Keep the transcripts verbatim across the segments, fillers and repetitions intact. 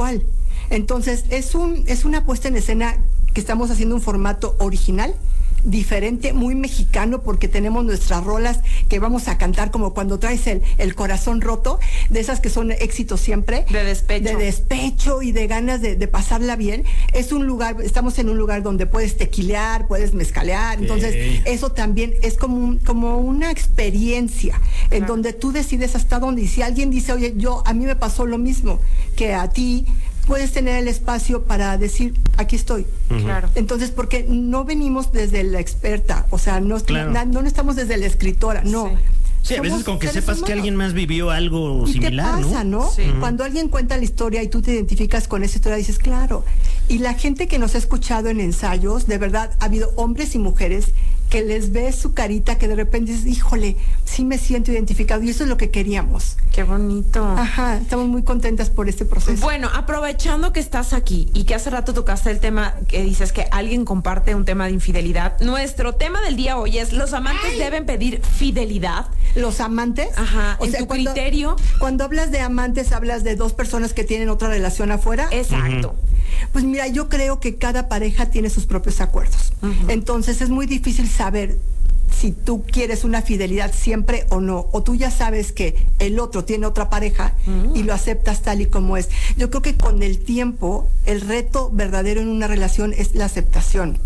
igual. Entonces, es un es una puesta en escena que estamos haciendo un formato original, diferente, muy mexicano, porque tenemos nuestras rolas que vamos a cantar como cuando traes el, el corazón roto, de esas que son éxitos siempre. De despecho. De despecho y de ganas de, de pasarla bien. Es un lugar, estamos en un lugar donde puedes tequilear, puedes mezcalear, okay. Entonces eso también es como, un, como una experiencia en ah. donde tú decides hasta dónde, y si alguien dice, oye, yo, a mí me pasó lo mismo que a ti, puedes tener el espacio para decir, aquí estoy. Uh-huh. Claro. Entonces, porque no venimos desde la experta, o sea, no, claro. na, no estamos desde la escritora, no. Sí. Sí, a veces con que sepas humanos. Que alguien más vivió algo ¿Y similar, qué pasa, ¿no? ¿no? Sí. Cuando alguien cuenta la historia y tú te identificas con esa historia, dices, claro. Y la gente que nos ha escuchado en ensayos, de verdad, ha habido hombres y mujeres que les ves su carita, que de repente dices, híjole, sí me siento identificado, y eso es lo que queríamos. Qué bonito. Ajá, estamos muy contentas por este proceso. Bueno, aprovechando que estás aquí y que hace rato tocaste el tema que dices que alguien comparte un tema de infidelidad, nuestro tema del día hoy es: ¿los amantes Ay. deben pedir fidelidad? ¿Los amantes? Ajá, o en sea, tu cuando, criterio. Cuando hablas de amantes, hablas de dos personas que tienen otra relación afuera. Exacto. Uh-huh. Pues mira, yo creo que cada pareja tiene sus propios acuerdos. Uh-huh. Entonces es muy difícil saber si tú quieres una fidelidad siempre o no, o tú ya sabes que el otro tiene otra pareja uh-huh. y lo aceptas tal y como es. Yo creo que con el tiempo el reto verdadero en una relación es la aceptación.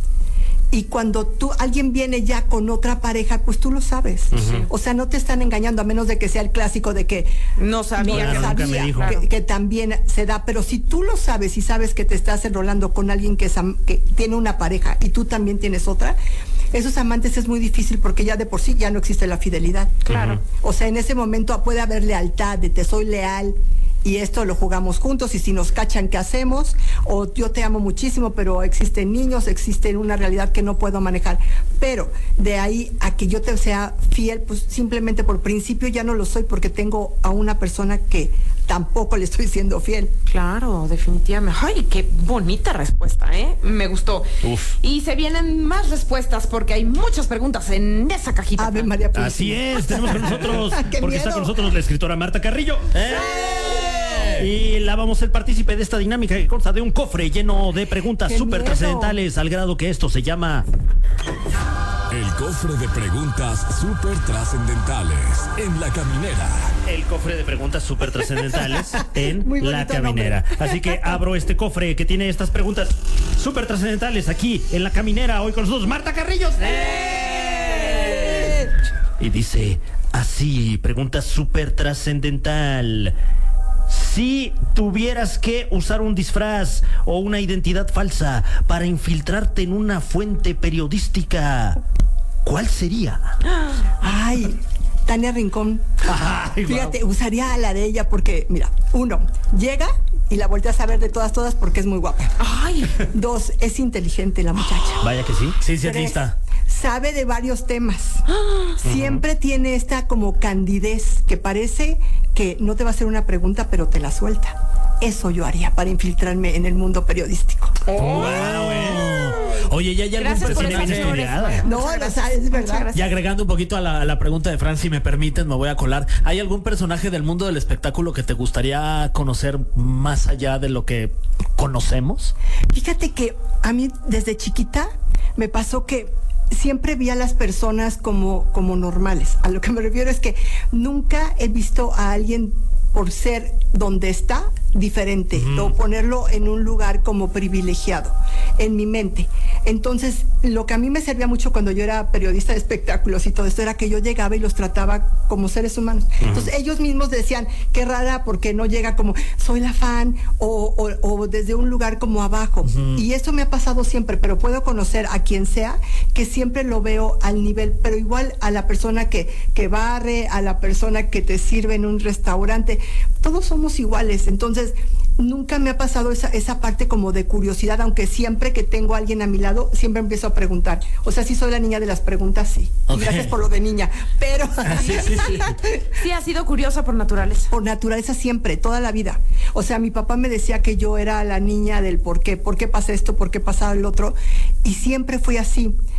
Y cuando tú, alguien viene ya con otra pareja, pues tú lo sabes. Uh-huh. O sea, no te están engañando, a menos de que sea el clásico de que no sabía, no claro, sabía que, claro. que también se da. Pero si tú lo sabes y sabes que te estás enrolando con alguien que, es, que tiene una pareja y tú también tienes otra, esos amantes es muy difícil, porque ya de por sí ya no existe la fidelidad. Claro. Uh-huh. O sea, en ese momento puede haber lealtad, de te soy leal, y esto lo jugamos juntos, y si nos cachan, ¿qué hacemos? O yo te amo muchísimo, pero existen niños, existe una realidad que no puedo manejar. Pero de ahí a que yo te sea fiel, pues simplemente por principio ya no lo soy, porque tengo a una persona que tampoco le estoy siendo fiel. Claro, definitivamente. Ay, qué bonita respuesta, ¿eh? Me gustó. Uf. Y se vienen más respuestas, porque hay muchas preguntas en esa cajita. Ave María Purísima. Así es, tenemos con nosotros, porque miedo. Está con nosotros la escritora Marta Carrillo. ¡Eh! Y la vamos a ser partícipe de esta dinámica que consta de un cofre lleno de preguntas súper trascendentales, al grado que esto se llama... El cofre de preguntas súper trascendentales en La Caminera. El cofre de preguntas súper trascendentales en La Caminera. Nombre. Así que abro este cofre que tiene estas preguntas súper trascendentales aquí en La Caminera. Hoy con nosotros Marta Carrillo. ¡Eh! Y dice así, pregunta súper trascendental. Si tuvieras que usar un disfraz o una identidad falsa para infiltrarte en una fuente periodística, ¿cuál sería? Ay, Tania Rincón. Ay, Fíjate, wow. usaría la de ella porque, mira, uno, llega y la volteas a ver de todas, todas porque es muy guapa. Ay. Dos, es inteligente la muchacha. Vaya que sí. Sí, sí, aquí Tres, está. sabe de varios temas. Siempre uh-huh. tiene esta como candidez que parece que no te va a hacer una pregunta, pero te la suelta. Eso yo haría para infiltrarme en el mundo periodístico. Oh. Wow, eh. Oye, ya hay algún Gracias por personaje esas flores. No, lo sabes, es verdad. Y agregando un poquito a la, a la pregunta de Fran, si me permiten, me voy a colar. ¿Hay algún personaje del mundo del espectáculo que te gustaría conocer más allá de lo que conocemos? Fíjate que a mí desde chiquita me pasó que siempre vi a las personas como, como normales. A lo que me refiero es que nunca he visto a alguien por ser donde está diferente, mm. o ponerlo en un lugar como privilegiado en mi mente. Entonces, lo que a mí me servía mucho cuando yo era periodista de espectáculos y todo esto era que yo llegaba y los trataba como seres humanos. Mm. Entonces, ellos mismos decían, qué rara, porque no llega como, soy la fan, o, o, o desde un lugar como abajo. Mm. Y eso me ha pasado siempre, pero puedo conocer a quien sea, que siempre lo veo al nivel, pero igual a la persona que, que barre, a la persona que te sirve en un restaurante, todos somos iguales. Entonces, nunca me ha pasado esa, esa parte como de curiosidad, aunque siempre que tengo a alguien a mi lado, siempre empiezo a preguntar. O sea, sí soy la niña de las preguntas, sí. Okay. Gracias por lo de niña, pero... Sí, sí, sí. Sí, has sido curiosa por naturaleza. Por naturaleza siempre, toda la vida. O sea, mi papá me decía que yo era la niña del por qué, por qué pasa esto, por qué pasa el otro, y siempre fui así.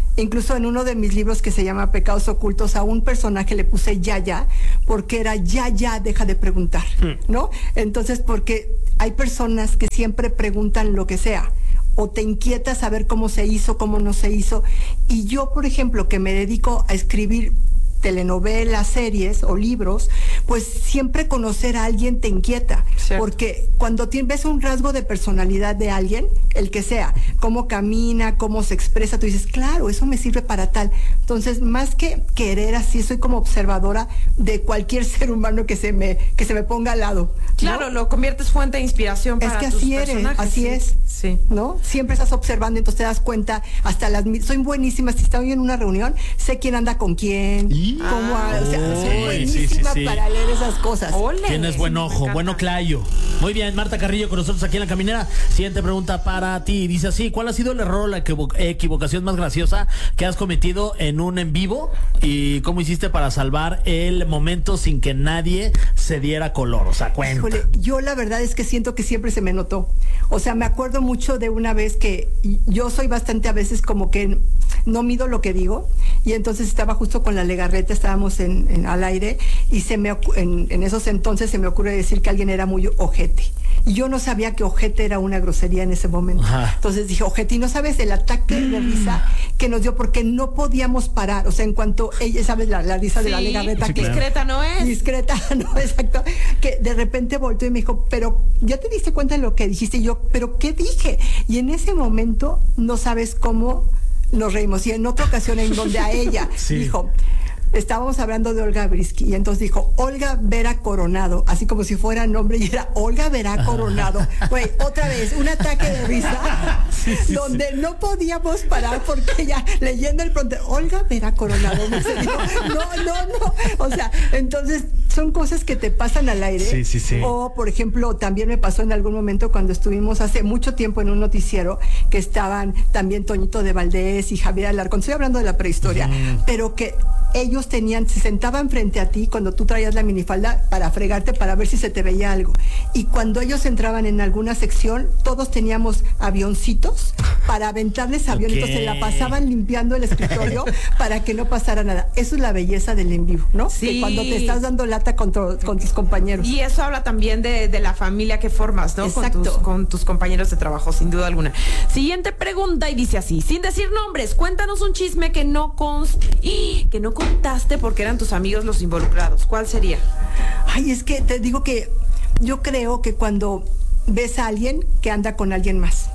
Incluso en uno de mis libros que se llama Pecados Ocultos, a un personaje le puse ya, ya, porque era ya, ya, deja de preguntar, ¿no? Entonces, porque hay personas que siempre preguntan lo que sea, o te inquieta saber cómo se hizo, cómo no se hizo. Y yo, por ejemplo, que me dedico a escribir telenovelas, series o libros, pues siempre conocer a alguien te inquieta, Cierto. porque cuando tienes, ves un rasgo de personalidad de alguien, el que sea, cómo camina, cómo se expresa, tú dices, claro, eso me sirve para tal. Entonces, más que querer así, soy como observadora de cualquier ser humano que se me, que se me ponga al lado, ¿no? Claro, lo conviertes fuente de inspiración para Es que tus así eres, personajes, así sí. es, Sí. ¿no? Siempre estás observando, entonces te das cuenta, hasta las, mi- soy buenísima, si estoy en una reunión, sé quién anda con quién, Y- cómo, ha- o sea, Oh, soy sí, buenísima sí, sí. para leer esas cosas. Ole, Tienes buen me ojo, encanta. bueno clayo. Muy bien, Marta Carrillo con nosotros aquí en La Caminera. Siguiente pregunta para ti. Dice así, ¿cuál ha sido el error o la equivo- equivocación más graciosa que has cometido en un en vivo? ¿Y cómo hiciste para salvar el momento sin que nadie se diera color? O sea, cuenta. Híjole, yo la verdad es que siento que siempre se me notó. O sea, me acuerdo mucho de una vez que yo soy bastante a veces como que no mido lo que digo, y entonces estaba justo con la Legarreta, estábamos en, en- al aire, y se me ocu- en, en esos entonces se me ocurre decir que alguien era muy ojete. Y yo no sabía que ojete era una grosería en ese momento. Ajá. Entonces dije, ojete, y no sabes el ataque de risa que nos dio porque no podíamos parar. O sea, en cuanto ella, ¿sabes? La, la risa de la Sí, Legarreta. Sí, que claro. discreta no es. Discreta, no, exacto. Que de repente volteó y me dijo, pero ¿ya te diste cuenta de lo que dijiste? Y yo, ¿pero qué dije? Y en ese momento no sabes cómo nos reímos. Y en otra ocasión en donde a ella Sí. dijo, estábamos hablando de Olga Brisky, y entonces dijo, Olga Vera Coronado, así como si fuera nombre, y era Olga Vera Coronado. Güey, otra vez, un ataque de risa, donde no podíamos parar porque ya leyendo el pronto, Olga Vera Coronado, me dice, no, no, no, no. O sea, entonces son cosas que te pasan al aire. Sí, sí, sí. O, por ejemplo, también me pasó en algún momento cuando estuvimos hace mucho tiempo en un noticiero que estaban también Toñito de Valdés y Javier Alarcón, estoy hablando de la prehistoria, pero que ellos tenían, se sentaban frente a ti cuando tú traías la minifalda para fregarte, para ver si se te veía algo. Y cuando ellos entraban en alguna sección, todos teníamos avioncitos para aventarles avionitos, Ok. se la pasaban limpiando el escritorio para que no pasara nada. Eso es la belleza del en vivo, ¿no? Sí. Que cuando te estás dando lata con, tu- con tus compañeros. Y eso habla también de, de la familia que formas, ¿no? Con Exacto. tus, con tus compañeros de trabajo, sin duda alguna. Siguiente pregunta y dice así, sin decir nombres, cuéntanos un chisme que no const ¡Ih! que no contaste porque eran tus amigos los involucrados. ¿Cuál sería? Ay, es que te digo que yo creo que cuando ves a alguien que anda con alguien más,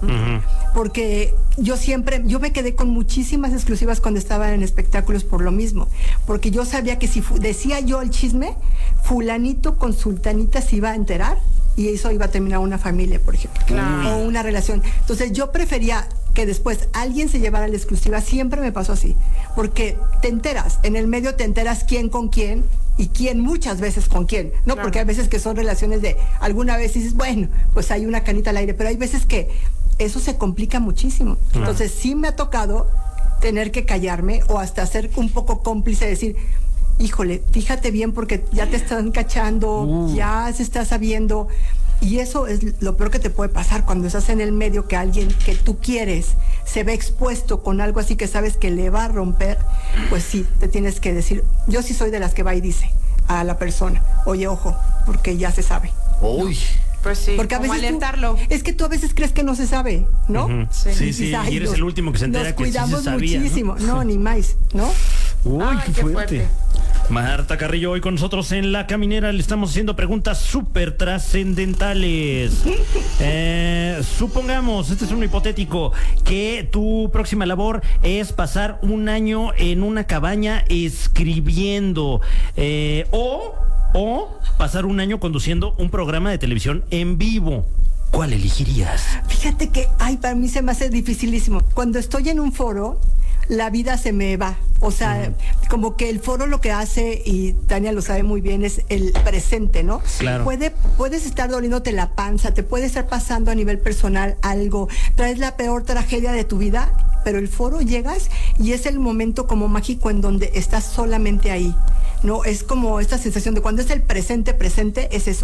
porque yo siempre, yo me quedé con muchísimas exclusivas cuando estaba en espectáculos por lo mismo, porque yo sabía que si fu- decía yo el chisme, fulanito con sultanita se iba a enterar y eso iba a terminar una familia, por ejemplo, Claro. o una relación. Entonces yo prefería que después alguien se llevara la exclusiva. Siempre me pasó así, porque te enteras, en el medio te enteras quién con quién y quién muchas veces con quién, ¿no? Claro. Porque hay veces que son relaciones de alguna vez dices, bueno, pues hay una canita al aire, pero hay veces que eso se complica muchísimo. Entonces sí me ha tocado tener que callarme o hasta ser un poco cómplice, decir, híjole, fíjate bien porque ya te están cachando, Uh. ya se está sabiendo. Y eso es lo peor que te puede pasar cuando estás en el medio, que alguien que tú quieres se ve expuesto con algo así que sabes que le va a romper, pues sí, te tienes que decir, yo sí soy de las que va y dice a la persona, oye, ojo, porque ya se sabe. Uy. Pues sí, Porque a como veces tú- alertarlo. es que tú a veces crees que no se sabe, ¿no? Ujú. Sí. Sí, Dices, sí, "Ay, y eres nos- el último que se entera nos que sí se cuidamos sabía, ¿no? muchísimo, no, ni más, ¿no? Uy, Ay, qué, qué fuerte. fuerte. Marta Carrillo hoy con nosotros en La Caminera. Le estamos haciendo preguntas súper trascendentales. Eh, supongamos, este es un hipotético, que tu próxima labor es pasar un año en una cabaña escribiendo. Eh, o, o pasar un año conduciendo un programa de televisión en vivo. ¿Cuál elegirías? Fíjate que, ay, para mí se me hace dificilísimo. Cuando estoy en un foro, la vida se me va. O sea, como que el foro lo que hace, y Tania lo sabe muy bien, es el presente, ¿no? Claro. Puede, puedes estar doliéndote la panza, te puede estar pasando a nivel personal algo, traes la peor tragedia de tu vida, pero el foro llegas y es el momento como mágico en donde estás solamente ahí. No, es como esta sensación de cuando es el presente, presente, es eso.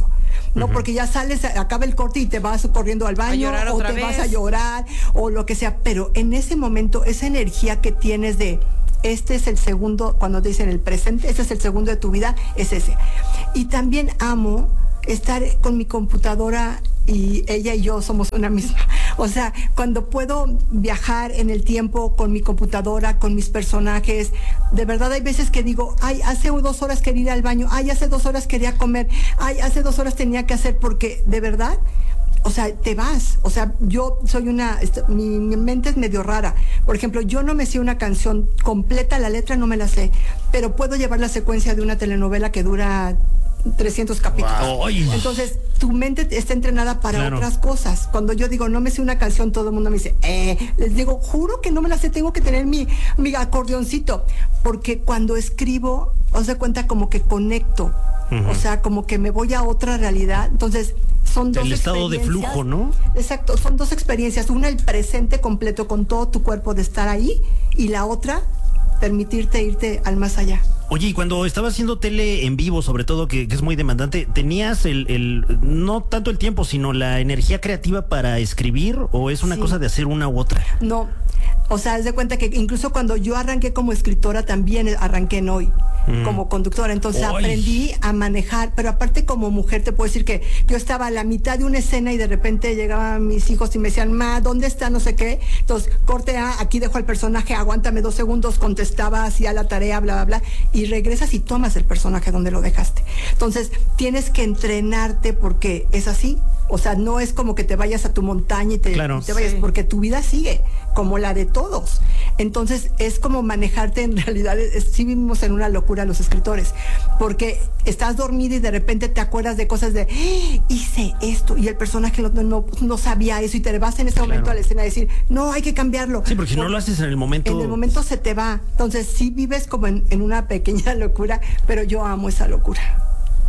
¿no? Uh-huh. Porque ya sales, acaba el corte y te vas corriendo al baño o te vez. vas a llorar o lo que sea, pero en ese momento esa energía que tienes de este es el segundo, cuando te dicen el presente, este es el segundo de tu vida, es ese. Y también amo estar con mi computadora y ella y yo somos una misma. O sea, cuando puedo viajar en el tiempo con mi computadora, con mis personajes, de verdad hay veces que digo, ay, hace dos horas quería ir al baño, ay, hace dos horas quería comer, ay, hace dos horas tenía que hacer, porque de verdad, o sea, te vas. O sea, yo soy una, mi, mi mente es medio rara. Por ejemplo, yo no me sé una canción completa, la letra no me la sé, pero puedo llevar la secuencia de una telenovela que dura trescientos capítulos. Wow. Entonces, tu mente está entrenada para claro. otras cosas. Cuando yo digo, no me sé una canción, todo el mundo me dice, eh, les digo, juro que no me la sé, tengo que tener mi, mi acordeoncito. Porque cuando escribo, os da cuenta como que conecto. Uh-huh. O sea, como que me voy a otra realidad. Entonces, son dos el estado de flujo, ¿no? Exacto, son dos experiencias. Una, el presente completo con todo tu cuerpo de estar ahí, y la otra, permitirte irte al más allá. Oye, y cuando estabas haciendo tele en vivo, sobre todo, que, que es muy demandante, ¿tenías el, el, no tanto el tiempo, sino la energía creativa para escribir, o es una sí. cosa de hacer una u otra? No, o sea, haz de cuenta que incluso cuando yo arranqué como escritora, también arranqué en Hoy, mm. como conductora, entonces Oy. aprendí a manejar, pero aparte como mujer te puedo decir que yo estaba a la mitad de una escena y de repente llegaban mis hijos y me decían, ma, ¿dónde está? No sé qué, entonces, corte A, aquí dejo al personaje, aguántame dos segundos, contestaba, hacía la tarea, bla, bla, bla, y regresas y tomas el personaje donde lo dejaste. Entonces, tienes que entrenarte porque es así. O sea, no es como que te vayas a tu montaña y te, claro, y te vayas, sí. porque tu vida sigue, como la de todos. Entonces, es como manejarte en realidad. Es, sí vivimos en una locura los escritores, porque estás dormida y de repente te acuerdas de cosas de, ¡Ah! hice esto, y el personaje no, no, no sabía eso, y te vas en ese claro. momento a la escena a decir, no, hay que cambiarlo. Sí, porque si no lo haces en el momento... En el momento se te va. Entonces, sí vives como en, en una pequeña locura, pero yo amo esa locura.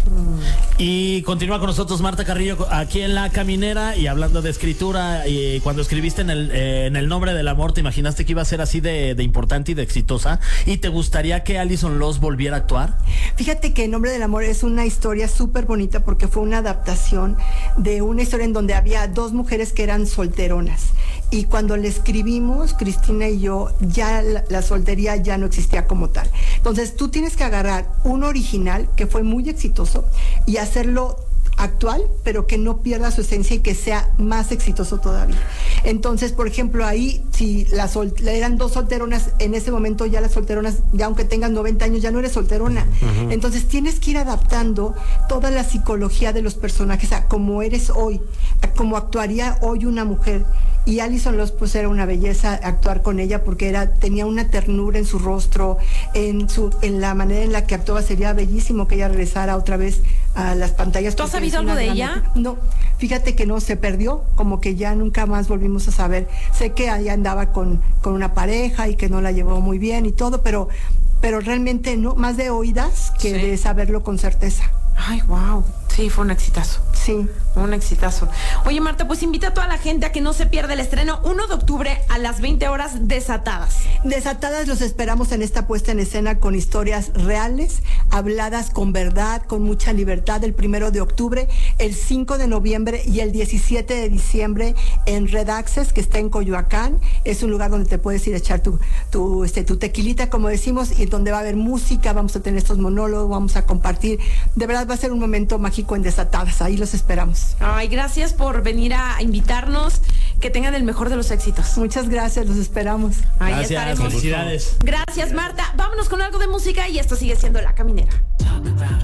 Y continúa con nosotros Marta Carrillo aquí en La Caminera, y hablando de escritura, y cuando escribiste en el, eh, en el Nombre del Amor, ¿te imaginaste que iba a ser así de, de importante y de exitosa? ¿Y te gustaría que Alison Loss volviera a actuar? Fíjate que El Nombre del Amor es una historia súper bonita, porque fue una adaptación de una historia en donde había dos mujeres que eran solteronas, y cuando le escribimos, Cristina y yo, ya la, la soltería ya no existía como tal. Entonces tú tienes que agarrar un original que fue muy exitoso y hacerlo actual, pero que no pierda su esencia y que sea más exitoso todavía. Entonces, por ejemplo, ahí, si las sol- eran dos solteronas, en ese momento ya las solteronas, ya aunque tengan noventa años, ya no eres solterona. Uh-huh. Entonces, tienes que ir adaptando toda la psicología de los personajes a cómo eres hoy, a cómo actuaría hoy una mujer. Y Alison Loss, pues era una belleza actuar con ella, porque era, tenía una ternura en su rostro, en su, en la manera en la que actuaba. Sería bellísimo que ella regresara otra vez a las pantallas. ¿Tú has sabido algo de ella? No, fíjate que no, se perdió, como que ya nunca más volvimos a saber. Sé que allá andaba con, con una pareja y que no la llevó muy bien y todo, pero, pero realmente no, más de oídas que sí. de saberlo con certeza. Ay, wow. Sí, fue un exitazo. Sí. Un exitazo. Oye, Marta, pues invita a toda la gente a que no se pierda el estreno uno de octubre a las veinte horas, Desatadas. Desatadas, los esperamos en esta puesta en escena con historias reales, habladas con verdad, con mucha libertad, el primero de octubre, el cinco de noviembre y el diecisiete de diciembre en Red Access, que está en Coyoacán. Es un lugar donde te puedes ir a echar tu, tu, este, tu tequilita, como decimos, y donde va a haber música, vamos a tener estos monólogos, vamos a compartir. De verdad va a ser un momento mágico en Desatadas, ahí los esperamos. Ay, gracias por venir a invitarnos, que tengan el mejor de los éxitos. Muchas gracias, los esperamos. Ahí gracias, estaremos. Felicidades. Gracias, Marta. Vámonos con algo de música y esto sigue siendo La Caminera.